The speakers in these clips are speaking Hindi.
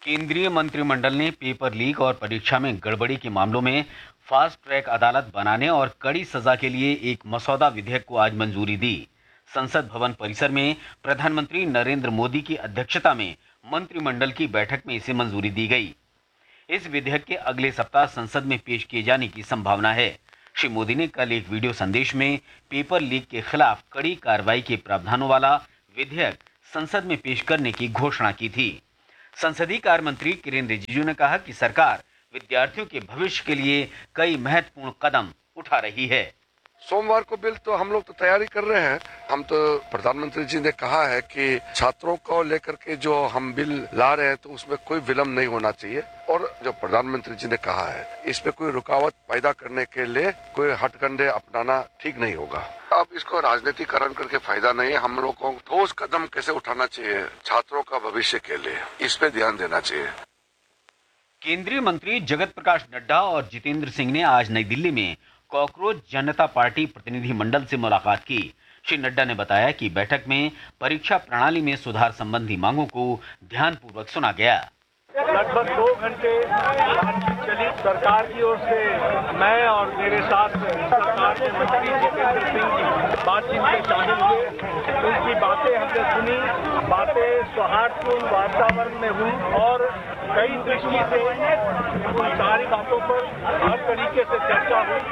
केंद्रीय मंत्रिमंडल ने पेपर लीक और परीक्षा में गड़बड़ी के मामलों में फास्ट ट्रैक अदालत बनाने और कड़ी सजा के लिए एक मसौदा विधेयक को आज मंजूरी दी। संसद भवन परिसर में प्रधानमंत्री नरेंद्र मोदी की अध्यक्षता में मंत्रिमंडल की बैठक में इसे मंजूरी दी गई। इस विधेयक के अगले सप्ताह संसद में पेश किए जाने की संभावना है। श्री मोदी ने कल एक वीडियो संदेश में पेपर लीक के खिलाफ कड़ी कार्रवाई के प्रावधानों वाला विधेयक संसद में पेश करने की घोषणा की थी। संसदीय कार्य मंत्री किरेन रिजिजू ने कहा कि सरकार विद्यार्थियों के भविष्य के लिए कई महत्वपूर्ण कदम उठा रही है। सोमवार को बिल तो हम लोग तो तैयारी कर रहे हैं। हम तो प्रधानमंत्री जी ने कहा है कि छात्रों को लेकर के जो हम बिल ला रहे हैं तो उसमें कोई विलम्ब नहीं होना चाहिए और जो प्रधानमंत्री जी ने कहा है इसमें कोई रुकावट पैदा करने के लिए कोई हथकंडे अपनाना ठीक नहीं होगा। अब इसको राजनीतिकरण करके फायदा नहीं है। हम लोग को ठोस कदम कैसे उठाना चाहिए छात्रों का भविष्य के लिए, इस पे ध्यान देना चाहिए। केंद्रीय मंत्री जगत प्रकाश नड्डा और जितेंद्र सिंह ने आज नई दिल्ली में कॉकरोच जनता पार्टी प्रतिनिधि मंडल से मुलाकात की। श्री नड्डा ने बताया कि बैठक में परीक्षा प्रणाली में सुधार संबंधी मांगों को ध्यानपूर्वक सुना गया। लगभग 2 घंटे बातचीत चली। सरकार की ओर से मैं और मेरे साथ सरकार के मंत्री जितेंद्र सिंह की बातचीत में शामिल हुए। उनकी बातें हमने सुनी। बातें सौहार्दपूर्ण वातावरण में हुई और कई दृष्टि से उन सारी बातों पर हर तरीके से चर्चा हुई।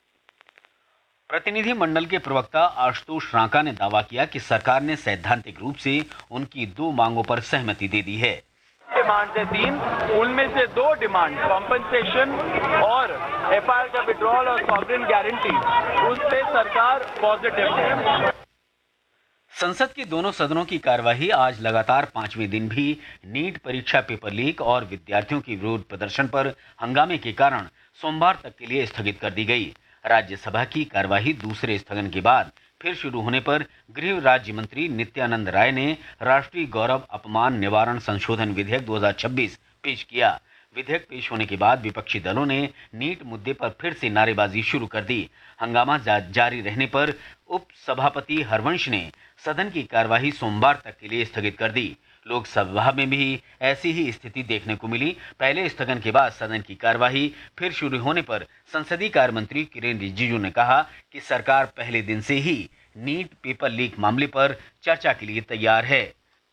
प्रतिनिधि मंडल के प्रवक्ता आशुतोष रांका ने दावा किया कि सरकार ने सैद्धांतिक रूप से उनकी 2 मांगों पर सहमति दे दी है। डिमांड है 3, उनमें से 2 डिमांड कॉम्पनसेशन और एफआईआर का विड्रॉल और सॉवरेन गारंटी, उस पे सरकार पॉजिटिव है। संसद के दोनों सदनों की कार्यवाही आज लगातार 5वें दिन भी नीट परीक्षा पेपर लीक और विद्यार्थियों के विरोध प्रदर्शन पर हंगामे के कारण सोमवार तक के लिए स्थगित कर दी गई। राज्यसभा की कार्यवाही दूसरे स्थगन के बाद फिर शुरू होने पर गृह राज्य मंत्री नित्यानंद राय ने राष्ट्रीय गौरव अपमान निवारण संशोधन विधेयक 2026 पेश किया। विधेयक पेश होने के बाद विपक्षी दलों ने नीट मुद्दे पर फिर से नारेबाजी शुरू कर दी। हंगामा जारी रहने पर उप सभापति हरवंश ने सदन की कार्यवाही सोमवार तक के लिए स्थगित कर दी। लोकसभा में भी ऐसी ही स्थिति देखने को मिली। पहले स्थगन के बाद सदन की कार्यवाही फिर शुरू होने पर संसदीय कार्य मंत्री किरेन रिजिजू ने कहा कि सरकार पहले दिन से ही नीट पेपर लीक मामले पर चर्चा के लिए तैयार है।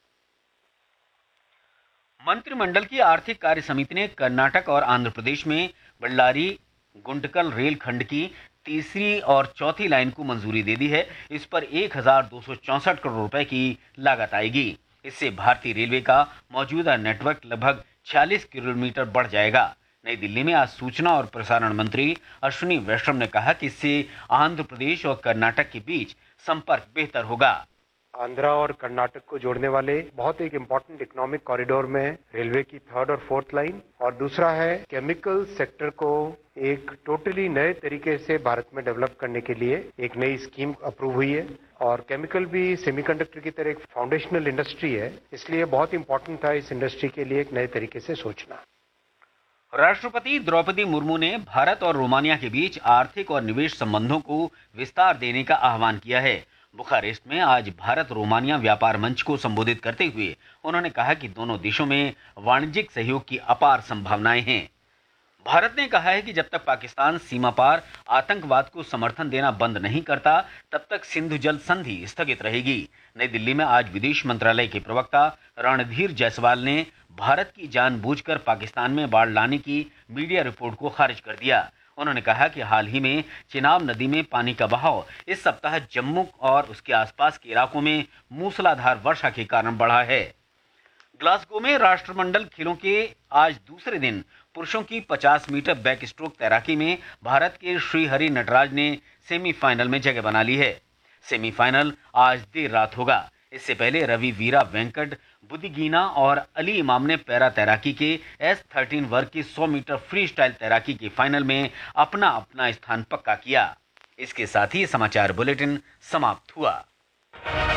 मंत्रिमंडल की आर्थिक कार्य समिति ने कर्नाटक और आंध्र प्रदेश में बल्लारी गुंटकल रेल खंड की तीसरी और चौथी लाइन को मंजूरी दे दी है। इस पर 1264 करोड़ रुपए की लागत आएगी। इससे भारतीय रेलवे का मौजूदा नेटवर्क लगभग 46 किलोमीटर बढ़ जाएगा। नई दिल्ली में आज सूचना और प्रसारण मंत्री अश्विनी वैष्णव ने कहा कि इससे आंध्र प्रदेश और कर्नाटक के बीच संपर्क बेहतर होगा। आंध्रा और कर्नाटक को जोड़ने वाले बहुत एक इम्पोर्टेंट इकोनॉमिक कॉरिडोर में रेलवे की 3rd और 4th लाइन, और दूसरा है केमिकल सेक्टर को एक टोटली नए तरीके से भारत में डेवलप करने के लिए एक नई स्कीम अप्रूव हुई है। और केमिकल भी सेमीकंडक्टर की तरह एक फाउंडेशनल इंडस्ट्री है, इसलिए बहुत इंपॉर्टेंट था इस इंडस्ट्री के लिए एक नए तरीके से सोचना। राष्ट्रपति द्रौपदी मुर्मू ने भारत और रोमानिया के बीच आर्थिक और निवेश संबंधों को विस्तार देने का आह्वान किया है। बुखारेस्ट में आज भारत रोमानिया व्यापार मंच को संबोधित करते हुए उन्होंने कहा कि दोनों देशों में वाणिज्यिक सहयोग की अपार संभावनाएं हैं। भारत ने कहा है कि जब तक पाकिस्तान सीमा पार आतंकवाद को समर्थन देना बंद नहीं करता, तब तक सिंधु जल संधि स्थगित रहेगी। नई दिल्ली में आज विदेश मंत्रालय के प्रवक्ता रणधीर जायसवाल ने भारत की जानबूझकर पाकिस्तान में बाढ़ लाने की मीडिया रिपोर्ट को खारिज कर दिया। उन्होंने कहा कि हाल ही में चिनाब नदी में पानी का बहाव इस सप्ताह जम्मू और उसके आसपास के इलाकों में मूसलाधार वर्षा के कारण बढ़ा है। ग्लासगो में राष्ट्रमंडल खेलों के आज दूसरे दिन पुरुषों की 50 मीटर बैक स्ट्रोक तैराकी में भारत के श्रीहरि नटराज ने सेमीफाइनल में जगह बना ली है। सेमीफाइनल आज देर रात होगा। इससे पहले रवि वीरा वेंकट बुदिगीना और अली इमाम ने पैरा तैराकी के S13 वर्ग की 100 मीटर फ्री स्टाइल तैराकी के फाइनल में अपना अपना स्थान पक्का किया। इसके साथ ही समाचार बुलेटिन समाप्त हुआ।